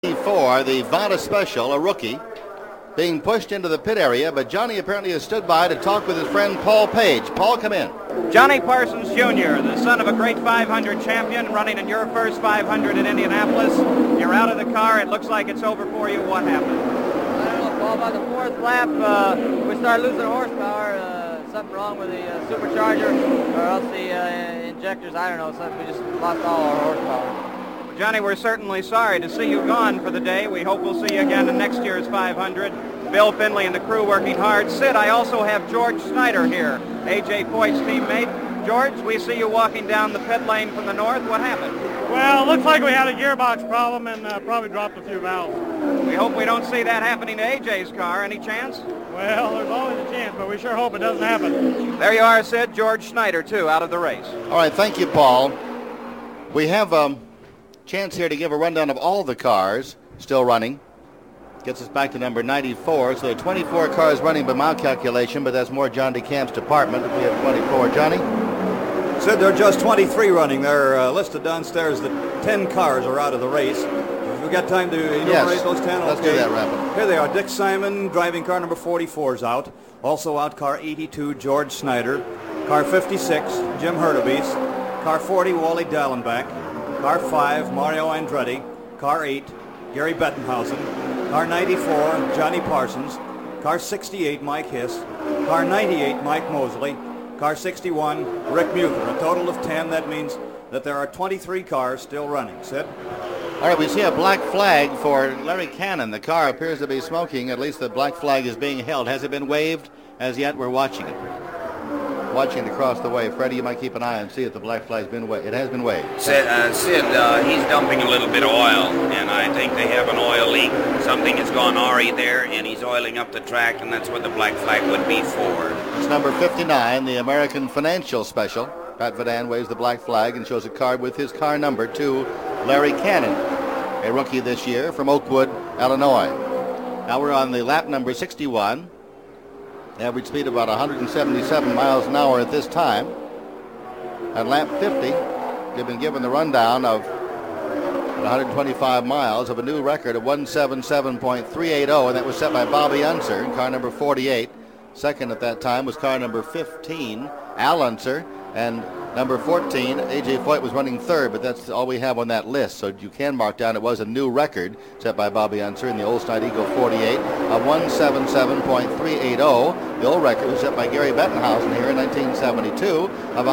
For the Vada Special, a rookie, being pushed into the pit area, but Johnny apparently has stood by to talk with his friend Paul Page. Paul, come in. Johnny Parsons Jr., the son of a great 500 champion, running in your first 500 in Indianapolis. You're out of the car. It looks like it's over for you. What happened? I don't know, Paul. By the fourth lap, we started losing horsepower. Something wrong with the supercharger, or else the injectors. I don't know. Something. We just lost all our horsepower. Johnny, we're certainly sorry to see you gone for the day. We hope we'll see you again in next year's 500. Bill Finley and the crew working hard. Sid, I also have George Snyder here, A.J. Foyt's teammate. George, we see you walking down the pit lane from the north. What happened? Well, it looks like we had a gearbox problem and probably dropped a few valves. We hope we don't see that happening to A.J.'s car. Any chance? Well, there's always a chance, but we sure hope it doesn't happen. There you are, Sid. George Snyder, too, out of the race. All right, thank you, Paul. We have chance here to give a rundown of all the cars still running. Gets us back to number 94. So there are 24 cars running by my calculation, but that's more John DeCamp's department. We have 24. Johnny? Said there are just 23 running. They're listed downstairs that 10 cars are out of the race. If we've got time to enumerate those 10, let's do that rapidly. Here they are. Dick Simon, driving car number 44 is out. Also out car 82, George Snyder. Car 56, Jim Hurtubise. Car 40, Wally Dallenbach. Car 5, Mario Andretti. Car 8, Gary Bettenhausen. Car 94, Johnny Parsons. Car 68, Mike Hiss. Car 98, Mike Mosley. Car 61, Rick Muther. A total of 10. That means that there are 23 cars still running. Sid? All right, we see a black flag for Larry Cannon. The car appears to be smoking. At least the black flag is being held. Has it been waved? As yet, we're watching it. Watching it across the way. Freddie, you might keep an eye and see if the black flag's been waved. It has been waved. Sid, he's dumping a little bit of oil, and I think they have an oil leak. Something has gone awry there, and he's oiling up the track, and that's what the black flag would be for. It's number 59, the American Financial Special. Pat Vadan waves the black flag and shows a card with his car number to Larry Cannon, a rookie this year from Oakwood, Illinois. Now we're on the lap number 61. Average speed about 177 miles an hour at this time. At lap 50, they've been given the rundown of 125 miles of a new record of 177.380, and that was set by Bobby Unser, car number 48. Second at that time was car number 15, Al Unser, and number 14, A.J. Foyt was running third, but that's all we have on that list. So you can mark down it was a new record set by Bobby Unser in the Oldsmobile Eagle 48 of 177.380. The old record was set by Gary Bettenhausen here in 1972 of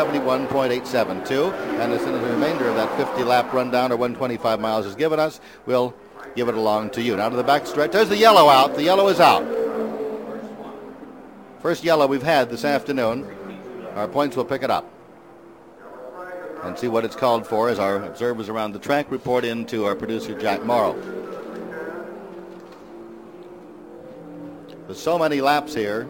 171.872. And as soon as the remainder of that 50-lap rundown or 125 miles is given us, we'll give it along to you. Now to the back stretch. There's the yellow out. The yellow is out. First yellow we've had this afternoon. Our points will pick it up and see what it's called for as our observers around the track report in to our producer Jack Morrow. There's so many laps here,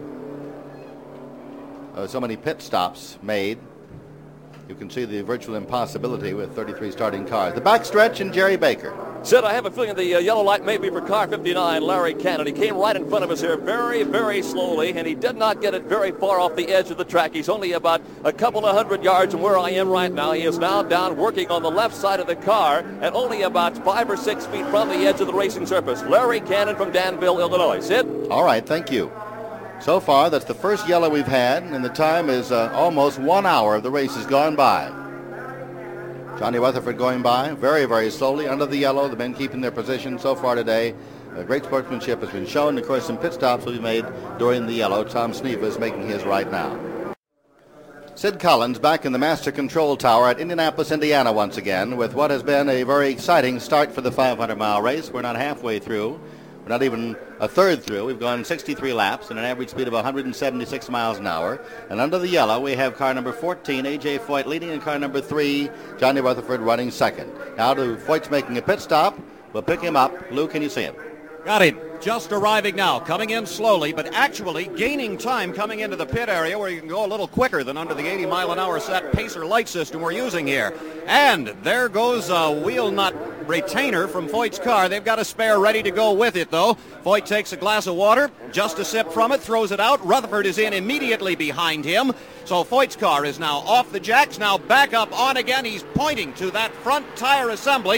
so many pit stops made. You can see the virtual impossibility with 33 starting cars. The backstretch and Jerry Baker. Sid, I have a feeling the yellow light may be for car 59, Larry Cannon. He came right in front of us here very, very slowly, and he did not get it very far off the edge of the track. He's only about a couple of hundred yards from where I am right now. He is now down working on the left side of the car and only about 5 or 6 feet from the edge of the racing surface. Larry Cannon from Danville, Illinois. Sid? All right, thank you. So far, that's the first yellow we've had, and the time is almost 1 hour of the race has gone by. Johnny Rutherford going by very, very slowly under the yellow. The men keeping their position so far today. Great sportsmanship has been shown. Of course, some pit stops will be made during the yellow. Tom Sneva is making his right now. Sid Collins back in the Master Control Tower at Indianapolis, Indiana once again with what has been a very exciting start for the 500-mile race. We're not halfway through. We're not even a third through. We've gone 63 laps and an average speed of 176 miles an hour. And under the yellow, we have car number 14, A.J. Foyt, leading, and car number 3, Johnny Rutherford, running second. Now Foyt's making a pit stop. We'll pick him up. Lou, can you see him? Got him. Just arriving now, coming in slowly, but actually gaining time coming into the pit area where you can go a little quicker than under the 80-mile-an-hour set pacer light system we're using here. And there goes a wheel nut retainer from Foyt's car. They've got a spare ready to go with it, though. Foyt takes a glass of water, just a sip from it, throws it out. Rutherford is in immediately behind him. So Foyt's car is now off the jacks, now back up on again. He's pointing to that front tire assembly.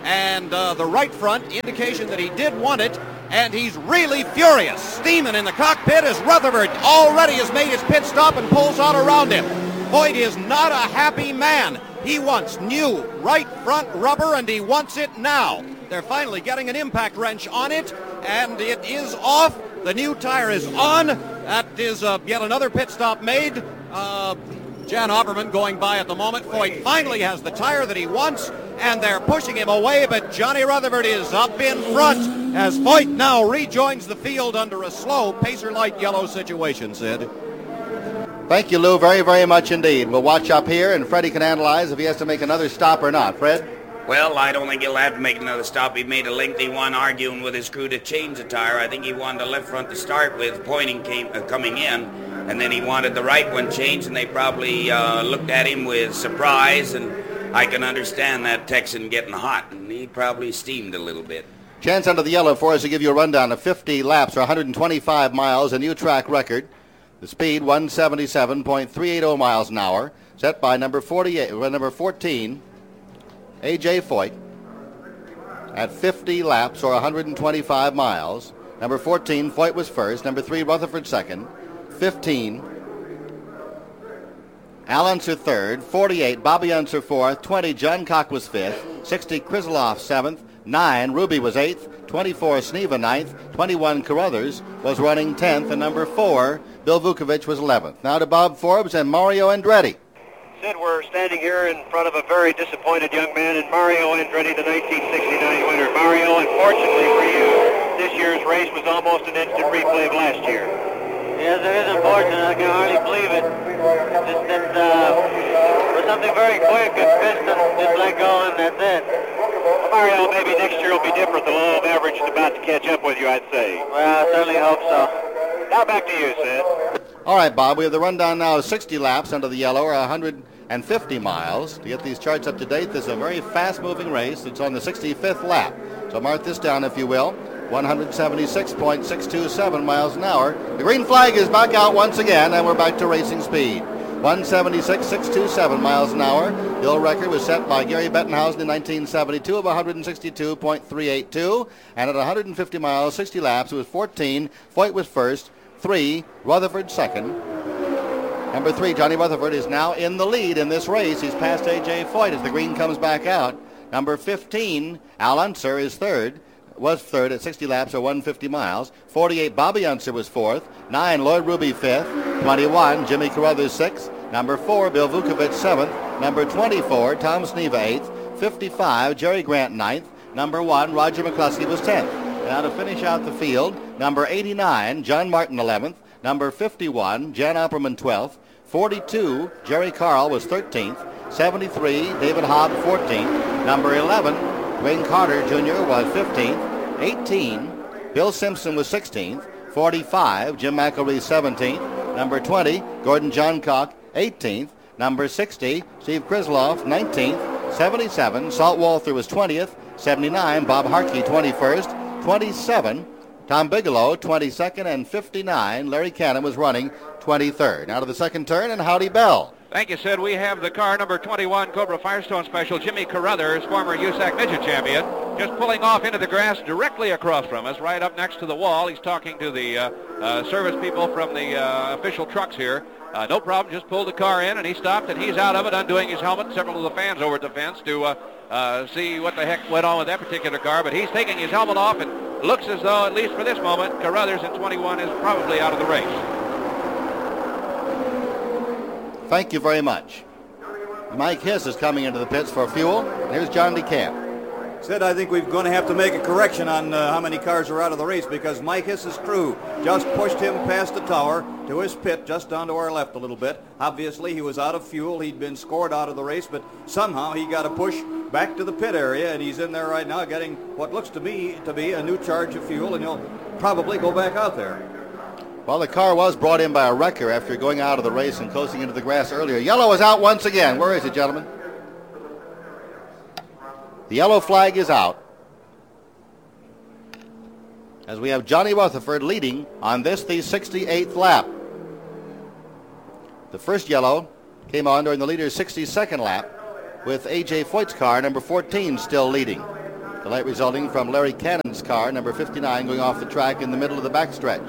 and the right front, indication that he did want it, and he's really furious. Steaming in the cockpit as Rutherford already has made his pit stop and pulls out around him. Voigt is not a happy man. He wants new right front rubber, and he wants it now. They're finally getting an impact wrench on it, and it is off. The new tire is on. That is yet another pit stop made. Jan Opperman going by at the moment. Voigt finally has the tire that he wants, and they're pushing him away, but Johnny Rutherford is up in front as Voigt now rejoins the field under a slow pacer light yellow situation, Sid. Thank you, Lou, very, very much indeed. We'll watch up here, and Freddie can analyze if he has to make another stop or not. Fred? Well, I don't think he'll have to make another stop. He made a lengthy one arguing with his crew to change the tire. I think he wanted the left front to start with, coming in, and then he wanted the right one changed, and they probably looked at him with surprise, and I can understand that Texan getting hot, and he probably steamed a little bit. Chance under the yellow for us to give you a rundown of 50 laps or 125 miles, a new track record. The speed, 177.380 miles an hour, set by number 14, A.J. Voigt, at 50 laps or 125 miles. Number 14, Voigt was first. Number 3, Rutherford second. 15, Al Unser third. 48, Bobby Unser fourth. 20, John Cock was fifth. 60, Krislov seventh. 9, Ruby was 8th. 24, Sneva 9th. 21, Carruthers was running 10th. And number 4, Bill Vukovich was 11th. Now to Bob Forbes and Mario Andretti. Sid, we're standing here in front of a very disappointed young man in Mario Andretti, the 1969 winner. Mario, unfortunately for you, this year's race was almost an instant replay of last year. Yes, it is unfortunate. I can hardly believe it. Just that was something very quick and Piston just let go, and that's it. Mario, maybe next year will be different. The law of average is about to catch up with you, I'd say. Well, I certainly hope so. Now back to you, Sid. All right, Bob, we have the rundown now of 60 laps under the yellow, or 150 miles. To get these charts up to date, this is a very fast-moving race. It's on the 65th lap. So mark this down, if you will. 176.627 miles an hour. The green flag is back out once again, and we're back to racing speed. 176.627 miles an hour. The old record was set by Gary Bettenhausen in 1972 of 162.382. And at 150 miles, 60 laps, it was 14. Voigt was first. 3, Rutherford second. Number 3, Johnny Rutherford, is now in the lead in this race. He's passed A.J. Voigt as the green comes back out. Number 15, Al Unser, was third at 60 laps or 150 miles. 48, Bobby Unser was fourth. 9, Lloyd Ruby fifth. 21, Jimmy Carruthers sixth. Number 4, Bill Vukovich seventh. Number 24, Tom Sneva eighth. 55, Jerry Grant ninth. Number 1, Roger McCluskey was 10th. Now to finish out the field, number 89, John Martin 11th. Number 51, Jan Opperman 12th. 42, Jerry Carl was 13th. 73, David Hobb 14th. Number 11, Dwayne Carter Jr. was 15th. 18, Bill Simpson was 16th. 45, Jim McElree 17th. Number 20, Gordon Johncock 18th. Number 60, Steve Krislov 19th. 77, Salt Walther was 20th. 79, Bob Harkey 21st. 27, Tom Bigelow 22nd, and 59, Larry Cannon was running 23rd. Now to the second turn, and Howdy Bell. Thank you, Sid. We have the car number 21, Cobra Firestone Special, Jimmy Carruthers, former USAC midget champion, just pulling off into the grass directly across from us, right up next to the wall. He's talking to the service people from the official trucks here. No problem, just pulled the car in, and he stopped, and he's out of it, undoing his helmet. Several of the fans over at the fence to see what the heck went on with that particular car, but he's taking his helmet off, and looks as though, at least for this moment, Carruthers in 21 is probably out of the race. Thank you very much. Mike Hiss is coming into the pits for fuel. Here's John DeCamp. Sid, I think we're going to have to make a correction on how many cars are out of the race, because Mike Hiss's crew just pushed him past the tower to his pit, just down to our left a little bit. Obviously, he was out of fuel. He'd been scored out of the race, but somehow he got a push back to the pit area, and he's in there right now getting what looks to me to be a new charge of fuel, and he'll probably go back out there. Well, the car was brought in by a wrecker after going out of the race and coasting into the grass earlier. Yellow is out once again. Where is it, gentlemen? The yellow flag is out, as we have Johnny Rutherford leading on the 68th lap. The first yellow came on during the leader's 62nd lap, with A.J. Voigt's car, number 14, still leading. The light resulting from Larry Cannon's car, number 59, going off the track in the middle of the backstretch.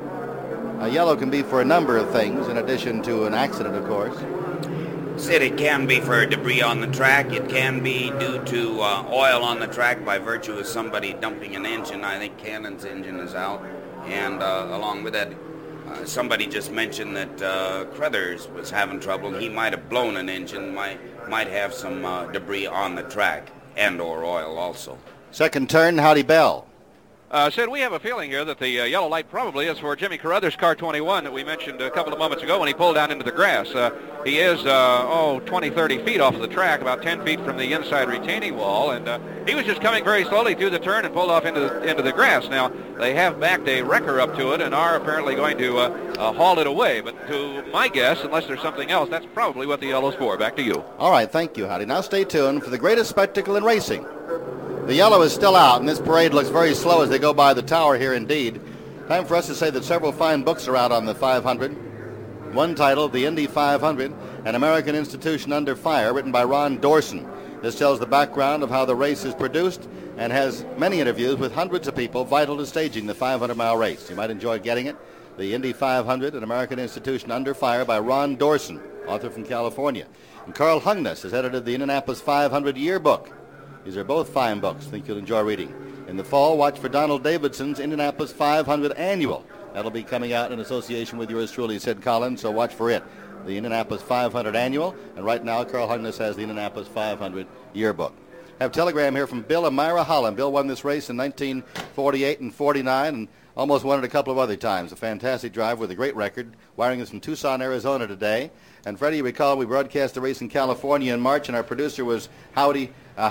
A yellow can be for a number of things, in addition to an accident, of course. Sid, it can be for debris on the track. It can be due to oil on the track by virtue of somebody dumping an engine. I think Cannon's engine is out. And along with that, somebody just mentioned that Crothers was having trouble. He might have blown an engine, might have some debris on the track and or oil also. Second turn, Howdy Bell. Sid, we have a feeling here that the yellow light probably is for Jimmy Carruthers' car 21 that we mentioned a couple of moments ago when he pulled down into the grass. He is, 20, 30 feet off of the track, about 10 feet from the inside retaining wall, and he was just coming very slowly through the turn and pulled off into the grass. Now, they have backed a wrecker up to it and are apparently going to haul it away, but to my guess, unless there's something else, that's probably what the yellow's for. Back to you. All right, thank you, Howdy. Now stay tuned for the greatest spectacle in racing. The yellow is still out, and this parade looks very slow as they go by the tower here indeed. Time for us to say that several fine books are out on the 500. One titled The Indy 500, An American Institution Under Fire, written by Ron Dorson. This tells the background of how the race is produced and has many interviews with hundreds of people vital to staging the 500-mile race. You might enjoy getting it. The Indy 500, An American Institution Under Fire by Ron Dorson, author from California. And Carl Hungness has edited the Indianapolis 500 Yearbook. These are both fine books. I think you'll enjoy reading. In the fall, watch for Donald Davidson's Indianapolis 500 Annual. That'll be coming out in association with yours truly, Sid Collins, so watch for it. The Indianapolis 500 Annual, and right now Carl Hungness has the Indianapolis 500 Yearbook. I have a telegram here from Bill and Myra Holland. Bill won this race in 1948 and 49 and almost won it a couple of other times. A fantastic driver with a great record. Wiring is from Tucson, Arizona today. And Freddie, you recall we broadcast the race in California in March, and our producer was Howard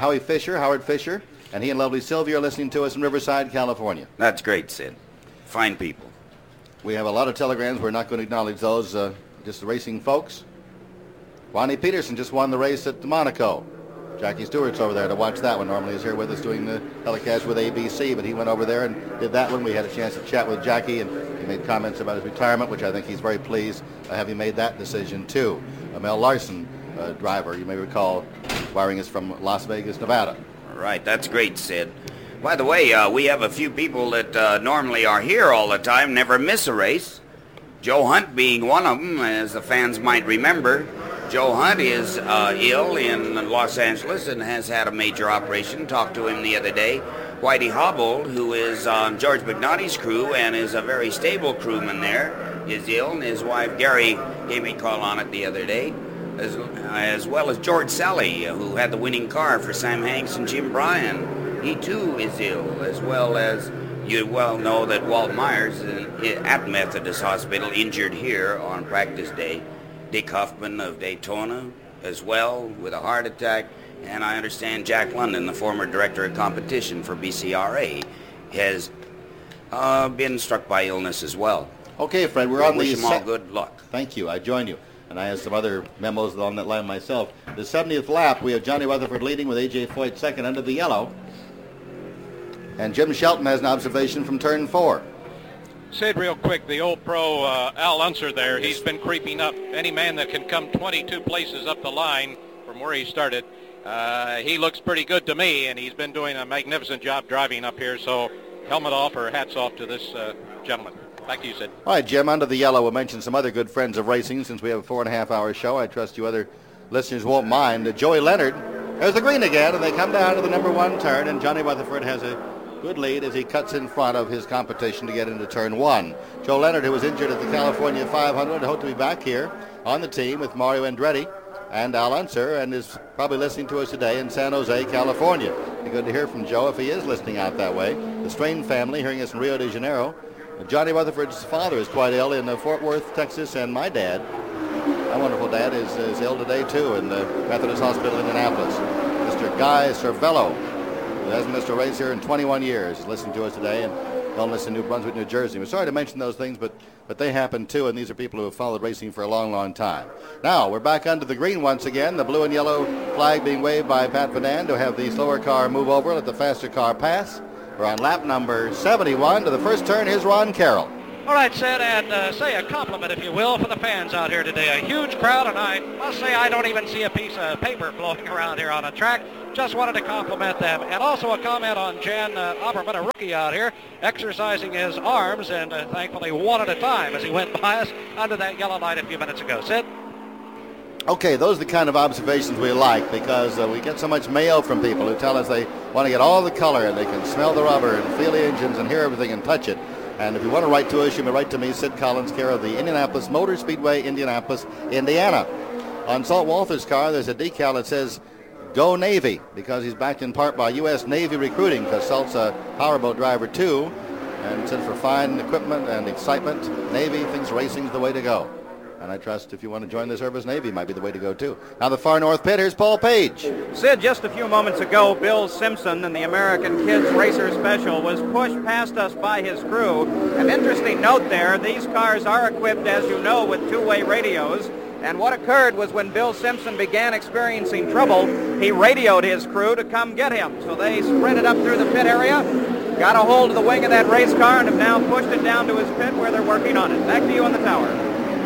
Fisher, and he and lovely Sylvia are listening to us in Riverside, California. That's great, Sid. Fine people. We have a lot of telegrams. We're not going to acknowledge those, just the racing folks. Ronnie Peterson just won the race at Monaco. Jackie Stewart's over there to watch that one. Normally he's here with us doing the telecast with ABC, but he went over there and did that one. We had a chance to chat with Jackie, and he made comments about his retirement, which I think he's very pleased having made that decision, too. Mel Larson, driver, you may recall, wiring is from Las Vegas, Nevada. Right, that's great, Sid. By the way, we have a few people that normally are here all the time, never miss a race. Joe Hunt being one of them, as the fans might remember. Joe Hunt is ill in Los Angeles and has had a major operation. Talked to him the other day. Whitey Hobbold, who is on George McNaughty's crew and is a very stable crewman there, is ill, and his wife Gary gave me a call on it the other day, as well as George Sally, who had the winning car for Sam Hanks and Jim Bryan. He too is ill, as well as you well know that Walt Myers at Methodist Hospital injured here on practice day. Dick Huffman of Daytona as well with a heart attack, and I understand Jack London, the former director of competition for BCRA, has been struck by illness as well. Okay, Fred, we're on the... Wish them all good luck. Thank you. I join you. And I have some other memos on that line myself. The 70th lap, we have Johnny Rutherford leading with A.J. Foyt second under the yellow. And Jim Shelton has an observation from turn 4. Sid, real quick, the old pro Al Unser there, he's been creeping up. Any man that can come 22 places up the line from where he started, he looks pretty good to me, and he's been doing a magnificent job driving up here. So helmet off or hats off to this gentleman. Back to you, Sid. All right, Jim, under the yellow, we'll mention some other good friends of racing since we have a 4.5-hour show. I trust you other listeners won't mind. Joey Leonard, there's the green again, and they come down to the number 1 turn, and Johnny Rutherford has a good lead as he cuts in front of his competition to get into turn 1. Joe Leonard, who was injured at the California 500, hoped to be back here on the team with Mario Andretti and Al Unser, and is probably listening to us today in San Jose, California. It'd be good to hear from Joe if he is listening out that way. The Strain family hearing us in Rio de Janeiro. Johnny Rutherford's father is quite ill in Fort Worth, Texas, and my dad, my wonderful dad, is ill today too in the Methodist Hospital in Indianapolis. Mr. Guy Cervello, who hasn't missed a race here in 21 years, is listening to us today, and illness in New Brunswick, New Jersey. We're sorry to mention those things, but they happen too, and these are people who have followed racing for a long, long time. Now, we're back under the green once again, the blue and yellow flag being waved by Pat Vadan to have the slower car move over, let the faster car pass. We're on lap number 71 to the first turn. Here's Ron Carroll. All right, Sid, and say a compliment, if you will, for the fans out here today. A huge crowd, and I must say I don't even see a piece of paper floating around here on the track. just wanted to compliment them. And also a comment on Jan Opperman, a rookie out here, exercising his arms, and thankfully one at a time as he went by us under that yellow light a few minutes ago. Sid? Okay, those are the kind of observations we like, because we get so much mail from people who tell us they want to get all the color and they can smell the rubber and feel the engines and hear everything and touch it. And if you want to write to us, you may write to me, Sid Collins, care of the Indianapolis Motor Speedway, Indianapolis, Indiana. On Salt Walther's car, there's a decal that says, Go Navy, because he's backed in part by U.S. Navy recruiting, because Salt's a powerboat driver too. And since for fine equipment and excitement, Navy thinks racing's the way to go. And I trust if you want to join the service, Navy might be the way to go, too. Now the far north pit, here's Paul Page. Sid, just a few moments ago, Bill Simpson in the American Kids Racer Special was pushed past us by his crew. An interesting note there, these cars are equipped, as you know, with two-way radios. And what occurred was when Bill Simpson began experiencing trouble, he radioed his crew to come get him. So they sprinted up through the pit area, got a hold of the wing of that race car, and have now pushed it down to his pit where they're working on it. Back to you on the tower.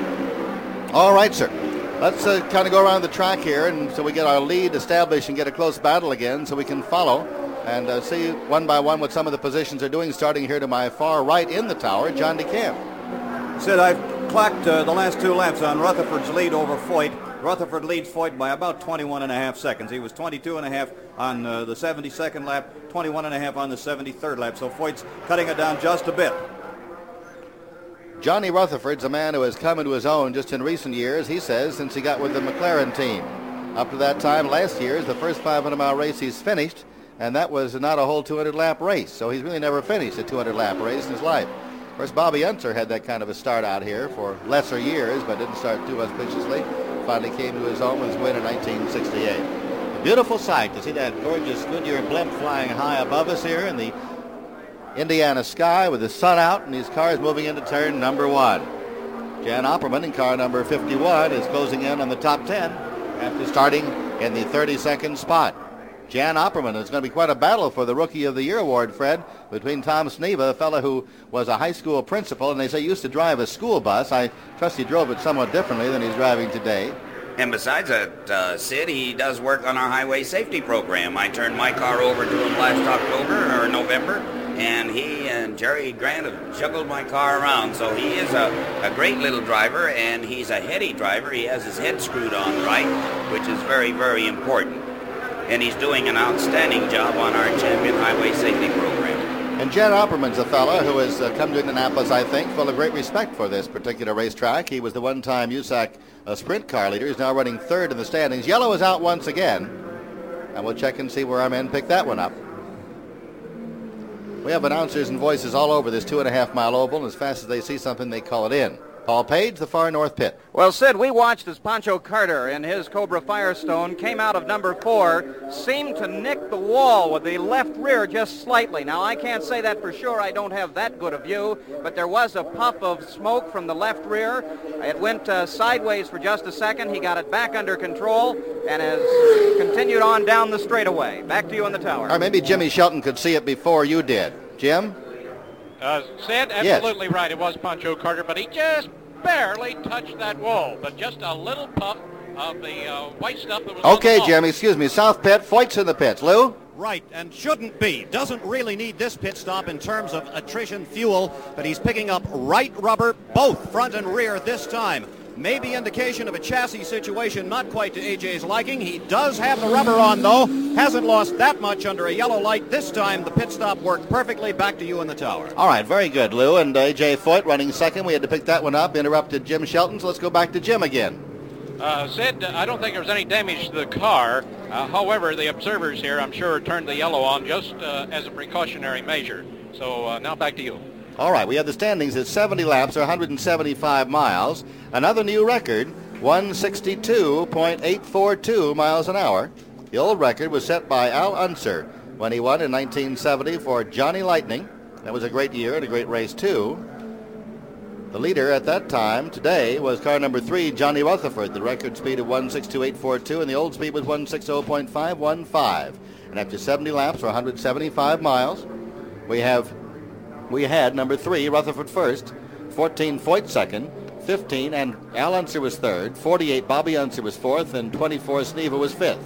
All right, sir. Let's kind of go around the track here, and so we get our lead established and get a close battle again, so we can follow and see one by one what some of the positions are doing. Starting here to my far right in the tower, John DeCamp. Sid, I've clocked the last two laps on Rutherford's lead over Foyt. Rutherford leads Foyt by about 21.5 seconds. He was 22.5 on the 72nd lap, 21.5 on the 73rd lap. So Foyt's cutting it down just a bit. Johnny Rutherford's a man who has come into his own just in recent years, he says, since he got with the McLaren team. Up to that time last year is the first 500-mile race he's finished, and that was not a whole 200-lap race. So he's really never finished a 200-lap race in his life. Of course, Bobby Unser had that kind of a start out here for lesser years, but didn't start too auspiciously. Finally came to his own with his win in 1968. A beautiful sight to see that gorgeous Goodyear blimp flying high above us here in the Indiana sky with the sun out, and these cars moving into turn number 1. Jan Opperman in car number 51 is closing in on the top 10 after starting in the 32nd spot. Jan Opperman is going to be quite a battle for the Rookie of the Year award, Fred, between Tom Sneva, a fellow who was a high school principal, and they say used to drive a school bus. I trust he drove it somewhat differently than he's driving today. And besides that, Sid, he does work on our highway safety program. I turned my car over to him last October or November, and he and Jerry Grant have juggled my car around. So he is a great little driver, and he's a heady driver. He has his head screwed on right, which is very, very important. And he's doing an outstanding job on our Champion Highway Safety Program. And Jan Opperman's a fellow who has come to Indianapolis, I think, full of great respect for this particular racetrack. He was the one-time USAC sprint car leader. He's now running third in the standings. Yellow is out once again, and we'll check and see where our men pick that one up. We have announcers and voices all over this 2.5-mile oval, and as fast as they see something, they call it in. Paul Page, the far north pit. Well, Sid, we watched as Pancho Carter in his Cobra Firestone came out of number 4, seemed to nick the wall with the left rear just slightly. Now, I can't say that for sure. I don't have that good a view, but there was a puff of smoke from the left rear. It went sideways for just a second. He got it back under control and has continued on down the straightaway. Back to you in the tower. Or maybe Jimmy Shelton could see it before you did. Jim? Sid, absolutely yes. Right. It was Pancho Carter, but he just barely touched that wall. But just a little puff of the white stuff that was on the wall. Jim, excuse me. South pit, Foyt's in the pits. Lou? Right, and shouldn't be. Doesn't really need this pit stop in terms of attrition fuel, but he's picking up right rubber, both front and rear this time. Maybe indication of a chassis situation, not quite to AJ's liking. He does have the rubber on, though. Hasn't lost that much under a yellow light. This time, the pit stop worked perfectly. Back to you in the tower. All right, very good, Lou. And AJ Foyt running second. We had to pick that one up. Interrupted Jim Shelton, so let's go back to Jim again. Sid, I don't think there was any damage to the car. However, the observers here, I'm sure, turned the yellow on just as a precautionary measure. So now back to you. All right, we have the standings at 70 laps or 175 miles. Another new record, 162.842 miles an hour. The old record was set by Al Unser when he won in 1970 for Johnny Lightning. That was a great year and a great race, too. The leader at that time, today, was car number 3, Johnny Rutherford. The record speed of 162.842, and the old speed was 160.515. And after 70 laps or 175 miles, we had number 3, Rutherford first, 14, Foyt second, 15, and Al Unser was third, 48, Bobby Unser was fourth, and 24, Sneva was fifth.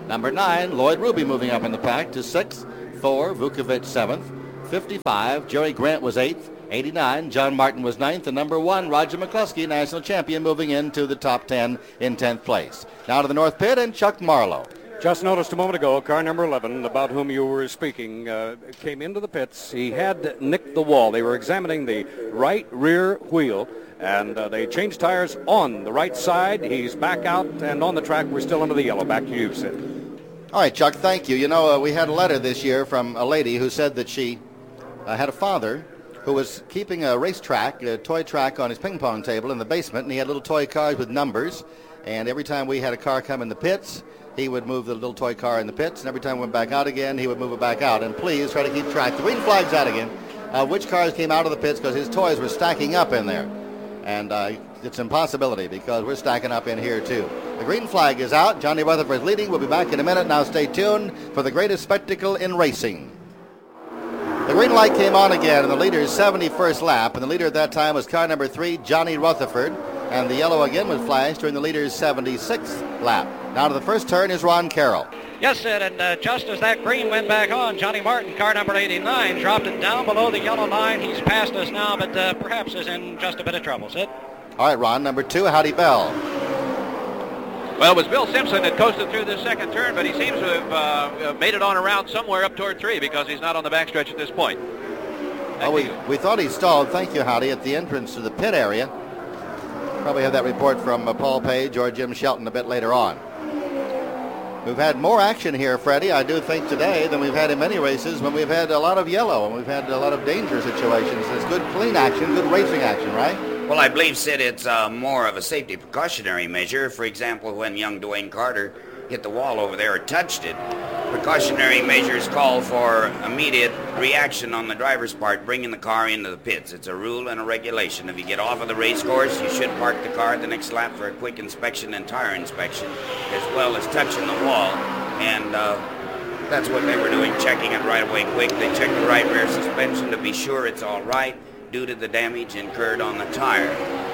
Number 9, Lloyd Ruby moving up in the pack to 6th. 4, Vukovic 7th. 55, Jerry Grant was 8th. 89, John Martin was 9th. And number 1, Roger McCluskey, national champion, moving into the top 10 in 10th place. Now to the North Pit and Chuck Marlowe. Just noticed a moment ago, car number 11, about whom you were speaking, came into the pits. He had nicked the wall. They were examining the right rear wheel, and they changed tires on the right side. He's back out and on the track. We're still under the yellow. Back to you, Sid. All right, Chuck, thank you. You know, we had a letter this year from a lady who said that she had a father who was keeping a racetrack, a toy track on his ping pong table in the basement, and he had little toy cars with numbers. And every time we had a car come in the pits, he would move the little toy car in the pits, and every time we went back out again, he would move it back out. And please try to keep track. The green flag's out again. Which cars came out of the pits, because his toys were stacking up in there. And it's an impossibility because we're stacking up in here too. The green flag is out. Johnny Rutherford is leading. We'll be back in a minute. Now stay tuned for the greatest spectacle in racing. The green light came on again in the leader's 71st lap, and the leader at that time was car number 3, Johnny Rutherford. And the yellow again was flashed during the leader's 76th lap. Now to the first turn is Ron Carroll. Yes, Sid, and just as that green went back on, Johnny Martin, car number 89, dropped it down below the yellow line. He's past us now, but perhaps is in just a bit of trouble, Sid. All right, Ron, number 2, Howdy Bell. Well, it was Bill Simpson that coasted through the second turn, but he seems to have made it on around somewhere up toward 3 because he's not on the backstretch at this point. We thought he stalled, thank you, Howdy, at the entrance to the pit area. Probably have that report from Paul Page or Jim Shelton a bit later on. We've had more action here, Freddie, I do think today, than we've had in many races when we've had a lot of yellow and we've had a lot of danger situations. It's good, clean action, good racing action, right? Well, I believe, Sid, it's more of a safety precautionary measure. For example, when young Dwayne Carter hit the wall over there or touched it, precautionary measures call for immediate reaction on the driver's part, bringing the car into the pits. It's a rule and a regulation. If you get off of the race course, you should park the car at the next lap for a quick inspection and tire inspection, as well as touching the wall. And that's what they were doing, checking it right away quick. They checked the right rear suspension to be sure it's all right due to the damage incurred on the tire.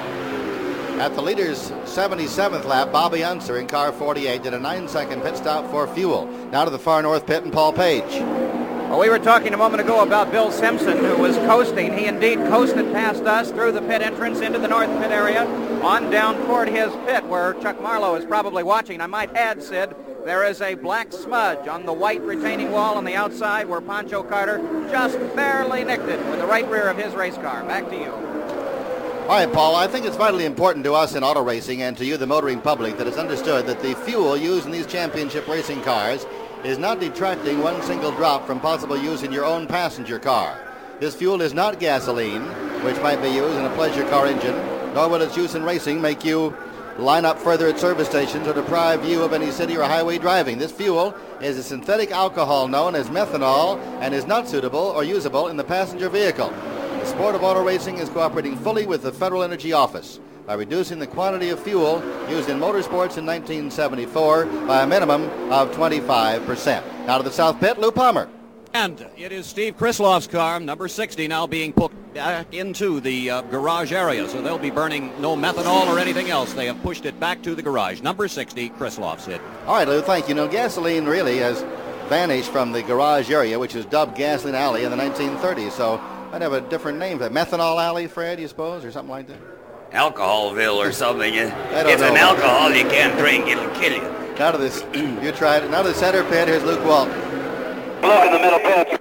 At the leader's 77th lap, Bobby Unser in car 48 did a 9-second pit stop for fuel. Now to the far north pit and Paul Page. Well, we were talking a moment ago about Bill Simpson, who was coasting. He indeed coasted past us through the pit entrance into the north pit area, on down toward his pit where Chuck Marlowe is probably watching. I might add, Sid, there is a black smudge on the white retaining wall on the outside where Pancho Carter just barely nicked it with the right rear of his race car. Back to you. All right, Paul, I think it's vitally important to us in auto racing and to you, the motoring public, that it's understood that the fuel used in these championship racing cars is not detracting one single drop from possible use in your own passenger car. This fuel is not gasoline, which might be used in a pleasure car engine, nor will its use in racing make you line up further at service stations or deprive you of any city or highway driving. This fuel is a synthetic alcohol known as methanol and is not suitable or usable in the passenger vehicle. The sport of auto racing is cooperating fully with the Federal Energy Office by reducing the quantity of fuel used in motorsports in 1974 by a minimum of 25%. Now to the south pit, Lou Palmer. And it is Steve Krisloff's car, number 60, now being put back into the garage area. So they'll be burning no methanol or anything else. They have pushed it back to the garage. Number 60, Krisloff's hit. All right, Lou, thank you. No, gasoline really has vanished from the garage area, which was dubbed Gasoline Alley in the 1930s. So I'd have a different name for that. Methanol Alley, Fred, you suppose, or something like that? Alcoholville or something. It's an alcohol you can't drink. It'll kill you. Now to this, you tried it. Now to the center pit. Here's Luke Walton. Luke in the middle pit.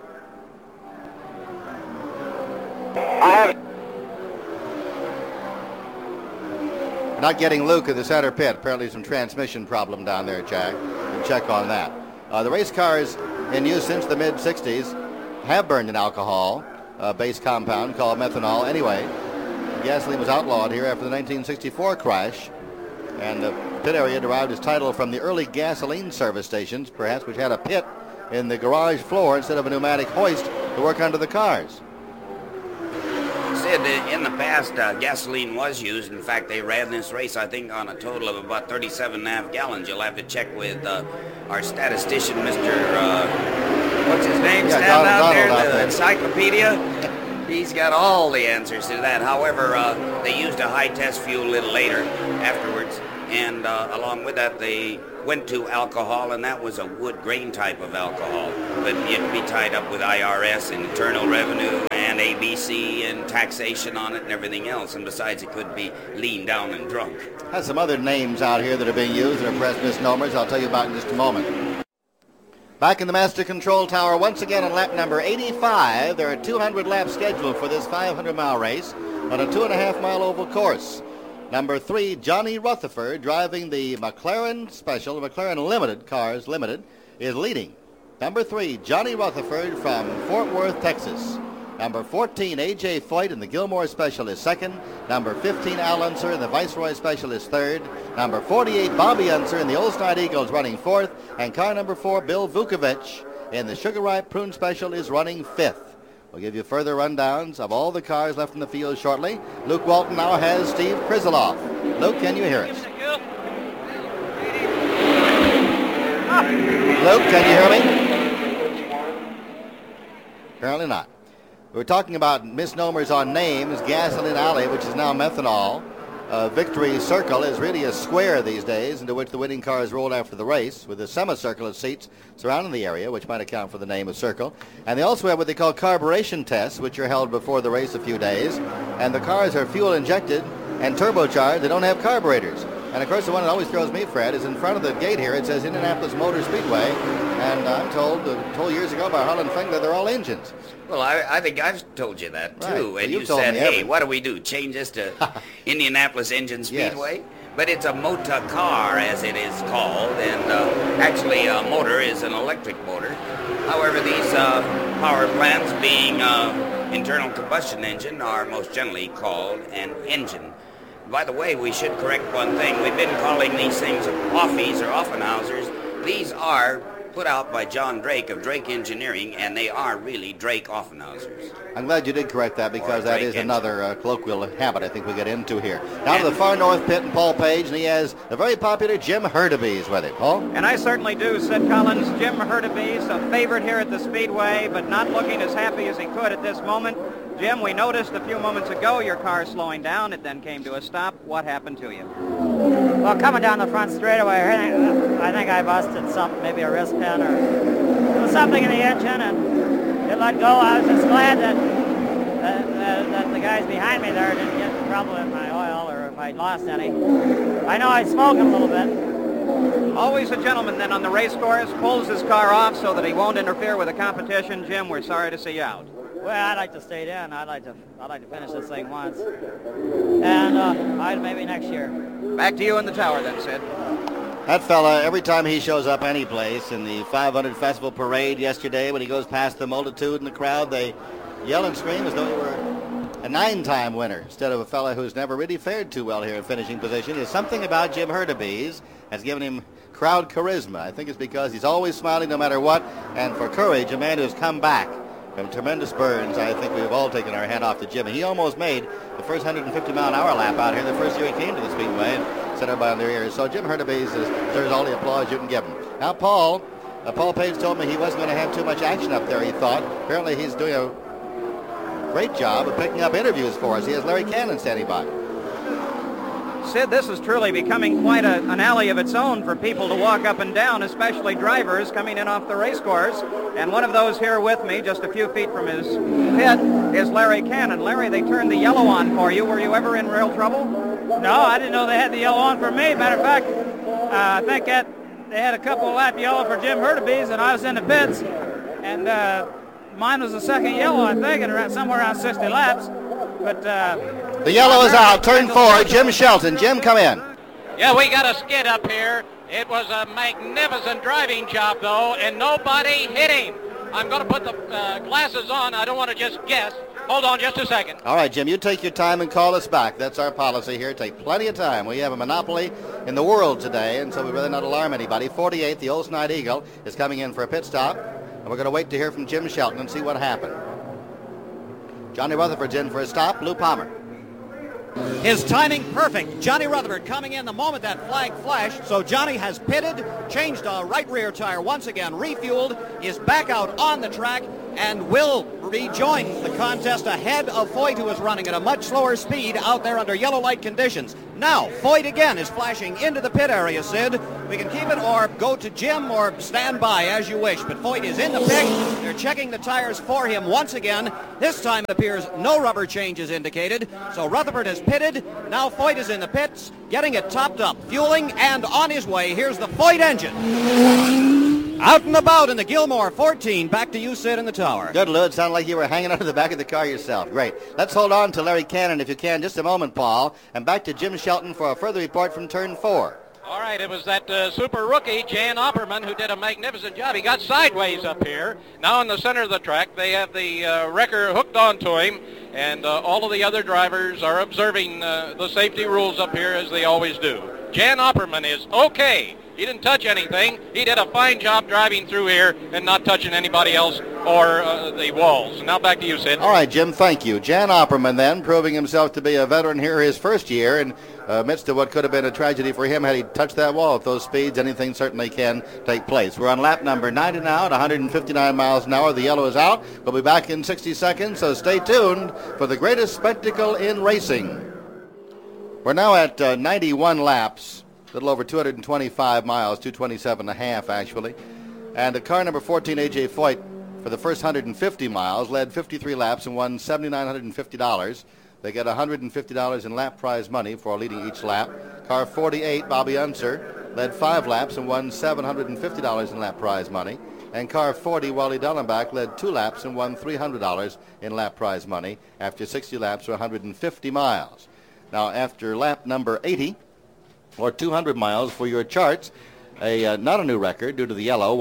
We're not getting Luke in the center pit. Apparently some transmission problem down there, Jack. We'll check on that. The race cars in use since the mid-60s have burned an alcohol-based compound called methanol. Anyway, gasoline was outlawed here after the 1964 crash, and the pit area derived its title from the early gasoline service stations, perhaps, which had a pit in the garage floor instead of a pneumatic hoist to work under the cars. Sid, in the past, gasoline was used. In fact, they ran this race, I think, on a total of about 37.5 gallons. You'll have to check with our statistician, Mr. What's his name? Yeah, Stand out there, Donald the encyclopedia. He's got all the answers to that. However, they used a high test fuel a little later afterwards, and along with that, they went to alcohol, and that was a wood grain type of alcohol. But it'd be tied up with IRS and Internal Revenue and ABC and taxation on it and everything else. And besides, it could be lean down and drunk. Has some other names out here that are being used that are press misnomers I'll tell you about in just a moment. Back in the Master Control Tower once again on lap number 85. There are 200 laps scheduled for this 500-mile race on a 2.5-mile oval course. Number 3, Johnny Rutherford, driving the McLaren Special, the McLaren Limited, Cars Limited, is leading. Number 3, Johnny Rutherford from Fort Worth, Texas. Number 14, A.J. Foyt in the Gilmore Special is second. Number 15, Al Unser in the Viceroy Special is third. Number 48, Bobby Unser in the Old-Snide Eagles running fourth. And car number 4, Bill Vukovich in the Sugar Ripe Prune Special is running fifth. We'll give you further rundowns of all the cars left in the field shortly. Luke Walton now has Steve Krizeloff. Luke, can you hear us? Luke, can you hear me? Apparently not. We're talking about misnomers on names. Gasoline Alley, which is now Methanol. Victory Circle is really a square these days into which the winning cars rolled after the race with a semicircle of seats surrounding the area, which might account for the name of Circle. And they also have what they call carburation tests, which are held before the race a few days. And the cars are fuel injected and turbocharged. They don't have carburetors. And of course, the one that always throws me, Fred, is in front of the gate here. It says Indianapolis Motor Speedway. And I'm told years ago by Harlan Fengler, they're all engines. Well, I think I've told you that, too. Right. And well, you said, hey, what do we do? Change this to Indianapolis Engine Speedway? Yes. But it's a motor car, as it is called. And actually, a motor is an electric motor. However, these power plants, being internal combustion engine, are most generally called an engine. By the way, we should correct one thing. We've been calling these things Offies or Offenhausers. These are put out by John Drake of Drake Engineering, and they are really Drake Offenhausers. I'm glad you did correct that, because that is another colloquial habit I think we get into here. Now to the far north pit and Paul Page, and he has the very popular Jim Hurtubise with him. Paul? And I certainly do, Sid Collins. Jim Hurtubise, a favorite here at the Speedway, but not looking as happy as he could at this moment. Jim, we noticed a few moments ago your car slowing down. It then came to a stop. What happened to you? Well, coming down the front straightaway, I think I busted something, maybe a wrist pin or there was something in the engine, and it let go. I was just glad that the guys behind me there didn't get in trouble with my oil or if I lost any. I know I smoked him a little bit. Always a gentleman then on the race course, pulls his car off so that he won't interfere with the competition. Jim, we're sorry to see you out. Well, I'd like to stay in. I'd like to finish this thing once, and maybe next year. Back to you in the tower then, Sid. That fella, every time he shows up any place, in the 500 Festival Parade yesterday, when he goes past the multitude in the crowd, they yell and scream as though he were a 9-time winner instead of a fella who's never really fared too well here in finishing position. There's something about Jim Hurtubise has given him crowd charisma. I think it's because he's always smiling no matter what, and for courage, a man who's come back from tremendous burns. I think we've all taken our hat off to Jim. He almost made the first 150-mile-an-hour lap out here the first year he came to the Speedway and set everybody on their ears. So Jim Hurtubise deserves all the applause you can give him. Now, Paul Page told me he wasn't going to have too much action up there, he thought. Apparently he's doing a great job of picking up interviews for us. He has Larry Cannon standing by. Sid, this is truly becoming quite an alley of its own for people to walk up and down, especially drivers coming in off the race course. And one of those here with me, just a few feet from his pit, is Larry Cannon. Larry, they turned the yellow on for you. Were you ever in real trouble? No, I didn't know they had the yellow on for me. Matter of fact, I think they had a couple of lap yellow for Jim Hurtubise, and I was in the pits. And mine was the second yellow, I think, and somewhere around 60 laps. But the yellow is out. Turn 4, Jim Shelton. Jim, come in. Yeah, we got a skid up here. It was a magnificent driving job, though, and nobody hit him. I'm going to put the glasses on. I don't want to just guess. Hold on just a second. All right, Jim, you take your time and call us back. That's our policy here. Take plenty of time. We have a monopoly in the world today, and so we'd rather not alarm anybody. 48, the Old-Snide Eagle, is coming in for a pit stop, and we're going to wait to hear from Jim Shelton and see what happened. Johnny Rutherford's in for a stop. Lou Palmer. His timing perfect. Johnny Rutherford coming in the moment that flag flashed. So Johnny has pitted, changed a right rear tire once again, refueled, is back out on the track, and will rejoin the contest ahead of Foyt, who is running at a much slower speed out there under yellow light conditions. Now, Foyt again is flashing into the pit area, Sid. We can keep it or go to Jim or stand by as you wish. But Foyt is in the pick. They're checking the tires for him once again. This time it appears no rubber change is indicated. So Rutherford has pitted. Now Foyt is in the pits, getting it topped up, fueling, and on his way. Here's the Foyt engine. Out and about in the Gilmore 14. Back to you, Sid, in the tower. Good, Lou. It sounded like you were hanging onto the back of the car yourself. Great. Let's hold on to Larry Cannon, if you can, just a moment, Paul. And back to Jim Shelton for a further report from Turn 4. All right, it was that super rookie, Jan Opperman, who did a magnificent job. He got sideways up here. Now in the center of the track, they have the wrecker hooked onto him, and all of the other drivers are observing the safety rules up here as they always do. Jan Opperman is okay. He didn't touch anything. He did a fine job driving through here and not touching anybody else or the walls. Now back to you, Sid. All right, Jim, thank you. Jan Opperman then, proving himself to be a veteran here his first year, and amidst of what could have been a tragedy for him had he touched that wall at those speeds, anything certainly can take place. We're on lap number 90 now at 159 miles an hour. The yellow is out. We'll be back in 60 seconds, so stay tuned for the greatest spectacle in racing. We're now at 91 laps. A little over 225 miles, 227.5 actually. And car number 14, A.J. Foyt, for the first 150 miles, led 53 laps and won $7,950. They get $150 in lap prize money for leading each lap. Car 48, Bobby Unser, led 5 laps and won $750 in lap prize money. And car 40, Wally Dellenbach, led 2 laps and won $300 in lap prize money after 60 laps or 150 miles. Now, after lap number 80, or 200 miles for your charts, not a new record due to the yellow,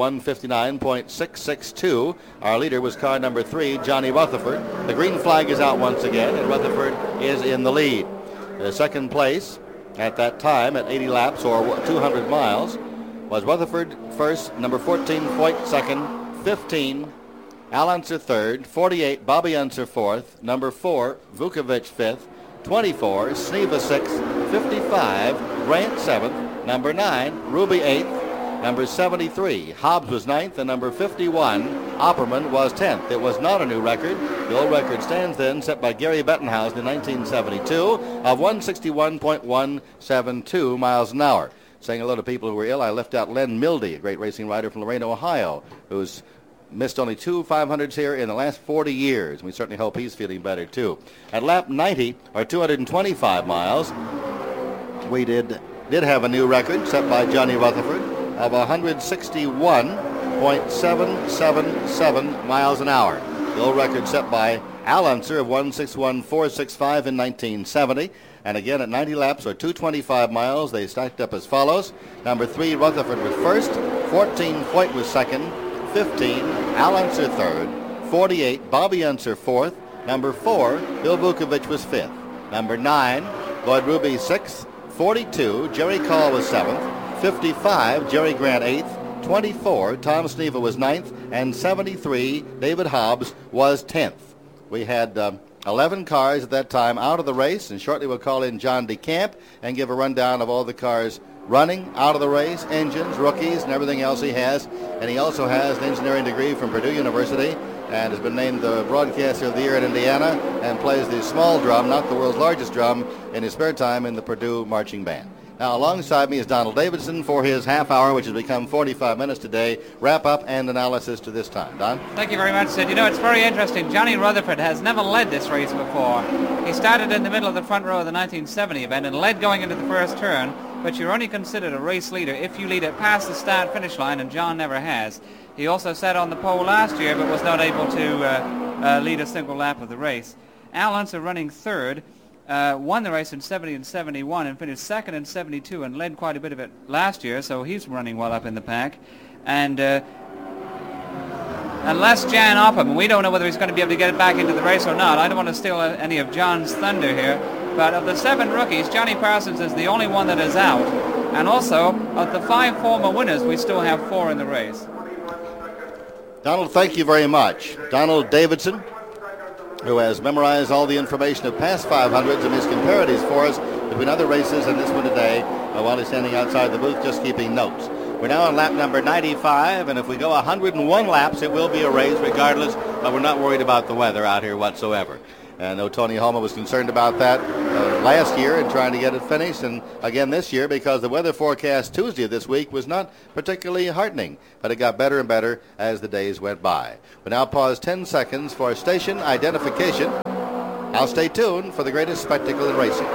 159.662. Our leader was car number 3, Johnny Rutherford. The green flag is out once again, and Rutherford is in the lead. Second place at that time at 80 laps or 200 miles was Rutherford first, number 14, Foyt second, 15, Al Unser third, 48, Bobby Unser fourth, number 4, Vukovic fifth, 24, Sneva 6th, 55, Grant 7th, number 9, Ruby 8th, number 73, Hobbs was 9th, and number 51, Opperman was 10th. It was not a new record. The old record stands then, set by Gary Bettenhausen in 1972, of 161.172 miles an hour. Saying hello to people who were ill, I left out Len Milde, a great racing rider from Lorain, Ohio, who's missed only 2 500s here in the last 40 years. We certainly hope he's feeling better, too. At lap 90, or 225 miles, we did have a new record set by Johnny Rutherford of 161.777 miles an hour. The old record set by Al Unser of 161.465 in 1970. And again, at 90 laps, or 225 miles, they stacked up as follows. Number 3, Rutherford was first. 14, Foyt was second. 15, Al Unser third, 48, Bobby Unser fourth, number 4, Bill Vukovic was fifth, number 9, Lloyd Ruby sixth, 42, Jerry Call was seventh, 55, Jerry Grant eighth, 24, Tom Sneva was ninth, and 73, David Hobbs was 10th. We had 11 cars at that time out of the race, and shortly we'll call in John DeCamp and give a rundown of all the cars running out of the race, engines, rookies, and everything else he has. And he also has an engineering degree from Purdue University and has been named the Broadcaster of the Year in Indiana and plays the small drum, not the world's largest drum, in his spare time in the Purdue Marching Band. Now, alongside me is Donald Davidson for his half hour, which has become 45 minutes today, wrap-up and analysis to this time. Don? Thank you very much, Sid. You know, it's very interesting. Johnny Rutherford has never led this race before. He started in the middle of the front row of the 1970 event and led going into the first turn, but you're only considered a race leader if you lead it past the start-finish line, and John never has. He also sat on the pole last year, but was not able to lead a single lap of the race. Al Unser, running third, won the race in 70 and 71 and finished second in 72 and led quite a bit of it last year, so he's running well up in the pack. And unless Jan Opperman, we don't know whether he's going to be able to get it back into the race or not. I don't want to steal any of John's thunder here, but of the 7 rookies, Johnny Parsons is the only one that is out. And also, of the 5 former winners, we still have 4 in the race. Donald, thank you very much. Donald Davidson, who has memorized all the information of past 500s and his comparatives for us between other races and this one today, while he's standing outside the booth just keeping notes. We're now on lap number 95, and if we go 101 laps, it will be a race regardless, but we're not worried about the weather out here whatsoever. And I know Tony Homa was concerned about that last year and trying to get it finished, and again this year because the weather forecast Tuesday of this week was not particularly heartening, but it got better and better as the days went by. We now pause 10 seconds for station identification. I'll stay tuned for the greatest spectacle in racing.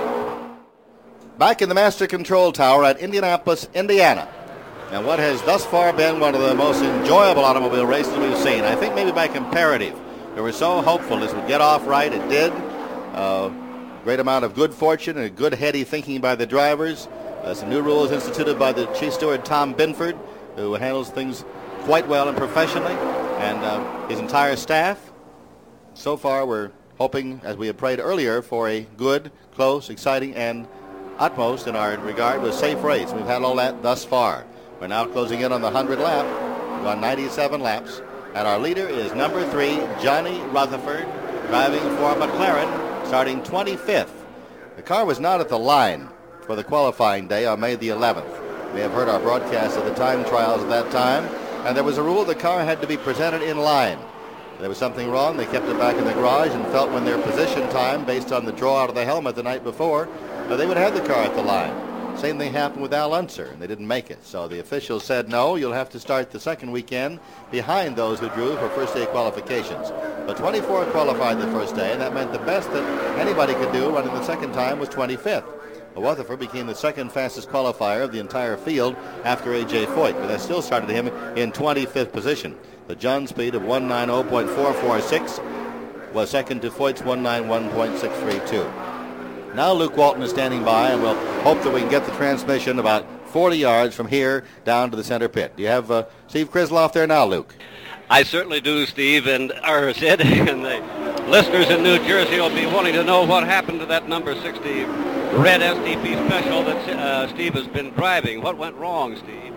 Back in the Master Control Tower at Indianapolis, Indiana. And what has thus far been one of the most enjoyable automobile races we've seen, I think maybe by comparative. We were so hopeful this would get off right. It did. Great amount of good fortune and good heady thinking by the drivers. Some new rules instituted by the chief steward, Tom Binford, who handles things quite well and professionally, and his entire staff. So far, we're hoping, as we had prayed earlier, for a good, close, exciting, and utmost in our regard with safe race. We've had all that thus far. We're now closing in on the 100 lap. We've gone 97 laps. And our leader is number 3, Johnny Rutherford, driving for McLaren, starting 25th. The car was not at the line for the qualifying day on May the 11th. You may have heard our broadcast of the time trials at that time, and there was a rule the car had to be presented in line. There was something wrong. They kept it back in the garage and felt when their position time, based on the draw out of the helmet the night before, they would have the car at the line. Same thing happened with Al Unser, and they didn't make it. So the officials said, no, you'll have to start the second weekend behind those who drew for first day qualifications. But 24 qualified the first day, and that meant the best that anybody could do running the second time was 25th. Well, Rutherford became the second fastest qualifier of the entire field after A.J. Foyt, but that still started him in 25th position. The John speed of 190.446 was second to Foyt's 191.632. Now Luke Walton is standing by, and we'll hope that we can get the transmission about 40 yards from here down to the center pit. Do you have Steve Krisloff there now, Luke? I certainly do, Steve, and Sid, and the listeners in New Jersey will be wanting to know what happened to that number 60 red SDP special that Steve has been driving. What went wrong, Steve?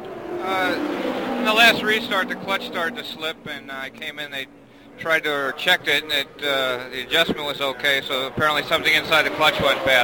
In the last restart, the clutch started to slip, and I came in, they tried to or checked it, and the adjustment was okay, so apparently something inside the clutch went bad.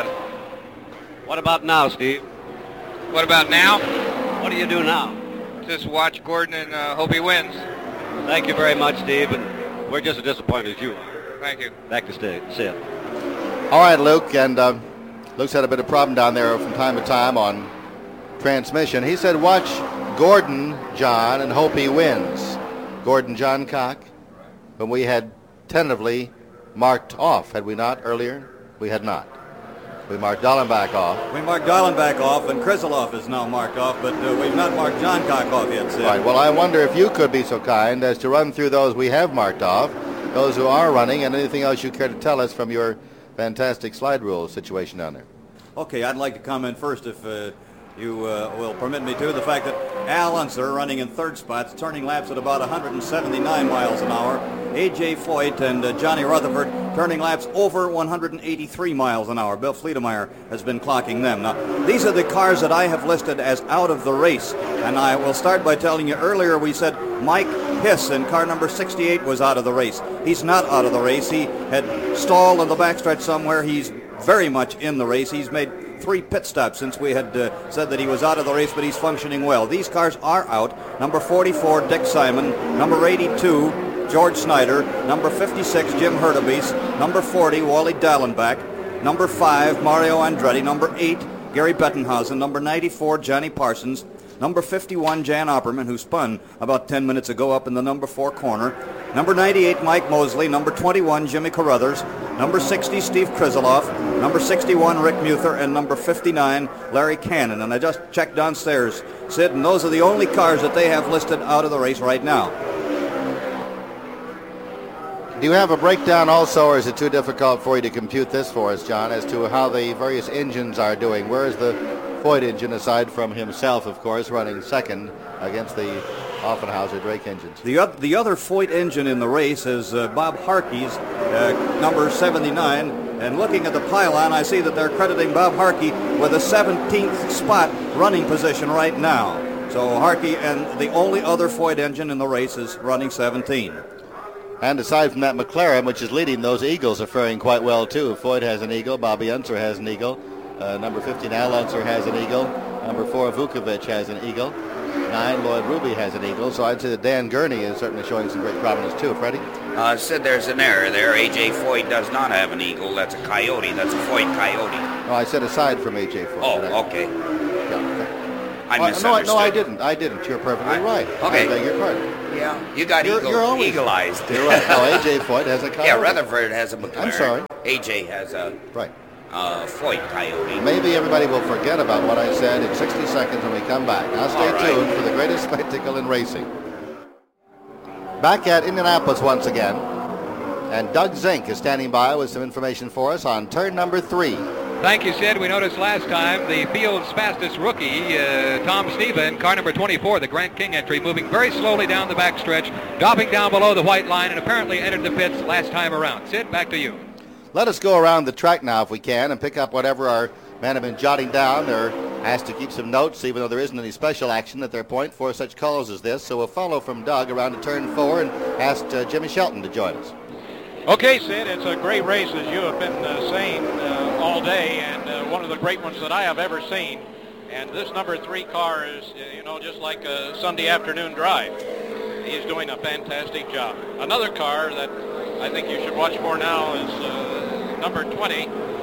What about now, Steve? What about now? What do you do now? Just watch Gordon and hope he wins. Thank you very much, Steve, and we're just as disappointed as you are. Thank you. Back to Sid. All right, Luke, and Luke's had a bit of problem down there from time to time on transmission. He said watch Gordon, John, and hope he wins. Gordon John Cock, when we had tentatively marked off, had we not earlier? We had not. We marked Dallenbach off. We marked Dallenbach off, and Kriseloff is now marked off, but we've not marked John Cock off yet, Sid. Right, well, I wonder if you could be so kind as to run through those we have marked off, those who are running, and anything else you care to tell us from your fantastic slide rule situation down there. Okay, I'd like to comment first, if you will permit me to, the fact that Al Unser running in third spots, turning laps at about 179 miles an hour. A.J. Foyt and Johnny Rutherford turning laps over 183 miles an hour. Bill Fleetemeyer has been clocking them. Now, these are the cars that I have listed as out of the race, and I will start by telling you earlier we said Mike Hiss in car number 68 was out of the race. He's not out of the race. He had stalled in the backstretch somewhere. He's very much in the race. He's made 3 pit stops since we had said that he was out of the race, but he's functioning well. These cars are out. Number 44, Dick Simon. Number 82, George Snyder. Number 56, Jim Hurtubise. Number 40, Wally Dallenbach. Number 5, Mario Andretti. Number 8, Gary Bettenhausen. Number 94, Johnny Parsons. Number 51, Jan Opperman, who spun about 10 minutes ago up in the number 4 corner. Number 98, Mike Mosley. Number 21, Jimmy Carruthers. Number 60, Steve Kriseloff. Number 61, Rick Muther. And number 59, Larry Cannon. And I just checked downstairs, Sid, and those are the only cars that they have listed out of the race right now. Do you have a breakdown also, or is it too difficult for you to compute this for us, John, as to how the various engines are doing? Where is the Foyt engine, aside from himself, of course, running second against the Offenhauser Drake engines? The other Foyt engine in the race is Bob Harkey's number 79. And looking at the pylon, I see that they're crediting Bob Harkey with a 17th spot running position right now. So Harkey, and the only other Foyt engine in the race, is running 17. And aside from that, McLaren, which is leading, those Eagles are faring quite well, too. Foyt has an Eagle. Bobby Unser has an Eagle. Number 15, Al Unser has an Eagle. Number 4, Vukovic has an Eagle. 9, Lloyd Ruby has an eagle, so I'd say that Dan Gurney is certainly showing some great prominence too. Freddie? Sid, there's an error there. A.J. Foyt does not have an eagle. That's a coyote. That's a Foyt coyote. No, I said aside from A.J. Foyt. Oh, okay. Yeah. I misunderstood. No, I didn't. You're perfectly right. Okay. I beg your pardon. Yeah, you got You're always eagle-eyed. You're right. No, A.J. Foyt has a coyote. Yeah, Rutherford has a McLaren. I'm sorry. A.J. has a Foyt coyote. Maybe everybody will forget about what I said in 60 seconds when we come back. Now stay tuned for the greatest spectacle in racing. Back at Indianapolis once again, and Doug Zink is standing by with some information for us on turn number 3. Thank you, Sid. We noticed last time the field's fastest rookie, Tom Sneva, in car number 24, the Grant King entry, moving very slowly down the backstretch, dropping down below the white line, and apparently entered the pits last time around. Sid, back to you. Let us go around the track now if we can and pick up whatever our men have been jotting down. They're asked to keep some notes, even though there isn't any special action at their point for such calls as this. So we'll follow from Doug around to turn 4 and ask Jimmy Shelton to join us. Okay, Sid, it's a great race, as you have been saying all day, and one of the great ones that I have ever seen. And this number 3 car is, just like a Sunday afternoon drive. He's doing a fantastic job. Another car that I think you should watch for now is number 20,